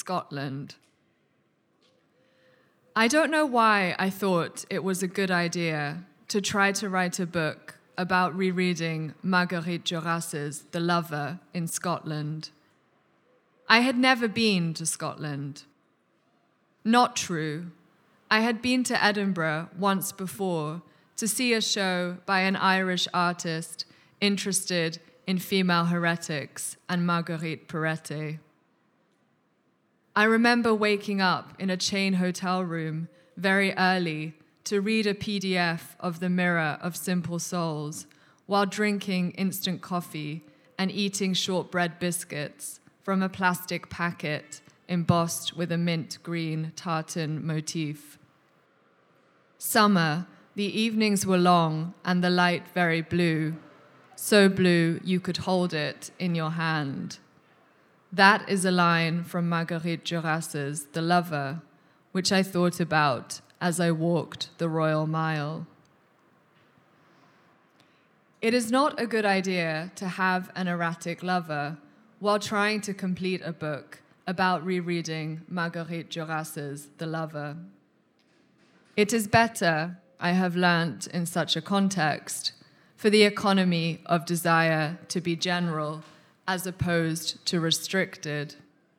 Scotland. I don't know why I thought it was a good idea to try to write a book about rereading Marguerite Duras's The Lover in Scotland. I had never been to Scotland. Not true. I had been to Edinburgh once before to see a show by an Irish artist interested in female heretics and Marguerite Perrette. I remember waking up in a chain hotel room very early to read a PDF of The Mirror of Simple Souls while drinking instant coffee and eating shortbread biscuits from a plastic packet embossed with a mint green tartan motif. Summer, the evenings were long and the light very blue, so blue you could hold it in your hand. That is a line from Marguerite Duras's The Lover, which I thought about as I walked the Royal Mile. It is not a good idea to have an erratic lover while trying to complete a book about rereading Marguerite Duras's The Lover. It is better, I have learnt in such a context, for the economy of desire to be general as opposed to restricted.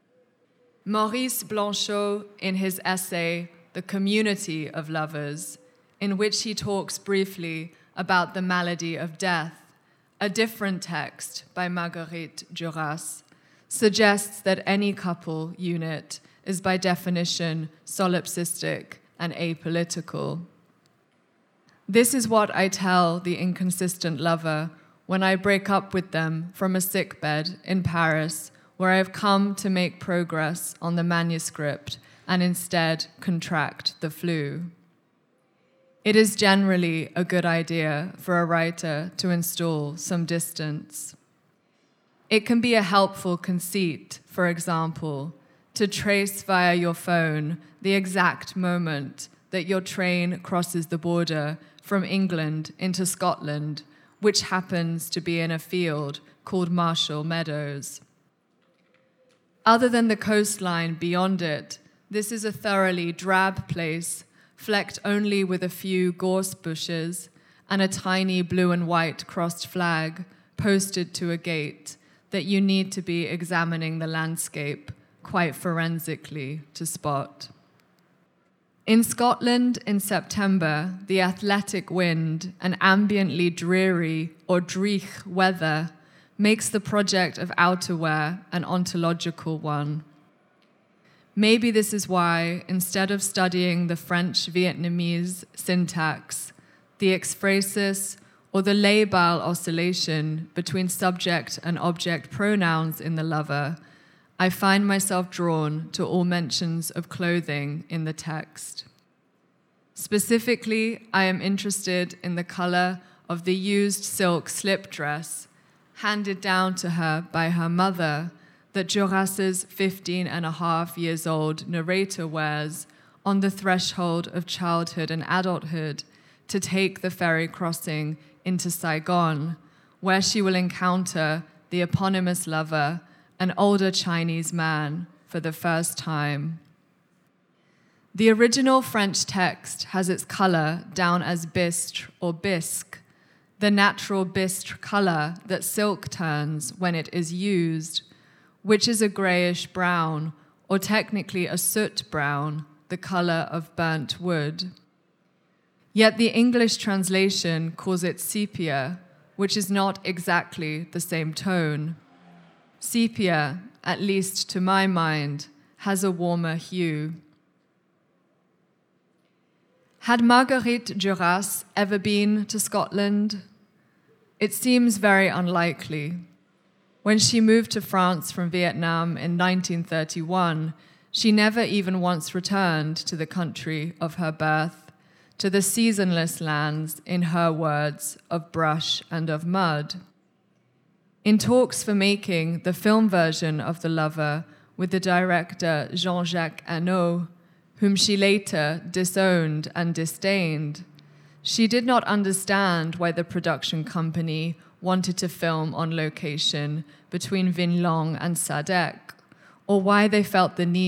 Maurice Blanchot, in his essay, The Community of Lovers, in which he talks briefly about the malady of death, a different text by Marguerite Duras, suggests that any couple unit is by definition solipsistic and apolitical. This is what I tell the inconsistent lover when I break up with them from a sickbed in Paris, where I have come to make progress on the manuscript and instead contract the flu. It is generally a good idea for a writer to install some distance. It can be a helpful conceit, for example, to trace via your phone the exact moment that your train crosses the border from England into Scotland, which happens to be in a field called Marshall Meadows. Other than the coastline beyond it, this is a thoroughly drab place, flecked only with a few gorse bushes and a tiny blue and white crossed flag posted to a gate that you need to be examining the landscape quite forensically to spot. In Scotland in September, the athletic wind and ambiently dreary or dreich weather makes the project of outerwear an ontological one. Maybe this is why, instead of studying the French-Vietnamese syntax, the ekphrasis, or the labile oscillation between subject and object pronouns in The Lover, I find myself drawn to all mentions of clothing in the text. Specifically, I am interested in the color of the used silk slip dress handed down to her by her mother that Duras's 15-and-a-half-years-old narrator wears on the threshold of childhood and adulthood to take the ferry crossing into Saigon, where she will encounter the eponymous lover, an older Chinese man, for the first time. The original French text has its color down as bistre or bisque, the natural bistre color that silk turns when it is used, which is a grayish brown, or technically a soot brown, the color of burnt wood. Yet the English translation calls it sepia, which is not exactly the same tone. Sepia, at least to my mind, has a warmer hue. Had Marguerite Duras ever been to Scotland? It seems very unlikely. When she moved to France from Vietnam in 1931, she never even once returned to the country of her birth, to the seasonless lands, in her words, of brush and of mud. In talks for making the film version of The Lover with the director Jean-Jacques Hano, whom she later disowned and disdained, she did not understand why the production company wanted to film on location between Vinlong and Sadek, or why they felt the need